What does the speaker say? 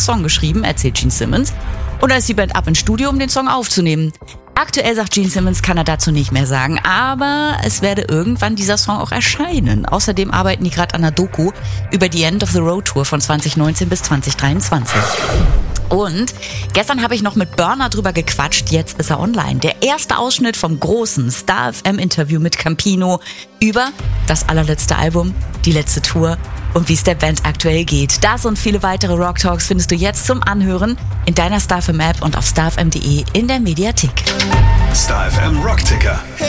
Song geschrieben, erzählt Gene Simmons. Und dann ist die Band ab ins Studio, um den Song aufzunehmen. Aktuell sagt Gene Simmons, kann er dazu nicht mehr sagen, aber es werde irgendwann dieser Song auch erscheinen. Außerdem arbeiten die gerade an einer Doku über die End of the Road Tour von 2019 bis 2023. Und gestern habe ich noch mit Burner drüber gequatscht, jetzt ist er online. Der erste Ausschnitt vom großen Star FM Interview mit Campino über das allerletzte Album, die letzte Tour und wie es der Band aktuell geht. Das und viele weitere Rock Talks findest du jetzt zum Anhören in deiner Star FM App und auf starfm.de in der Mediathek. Star FM Rockticker.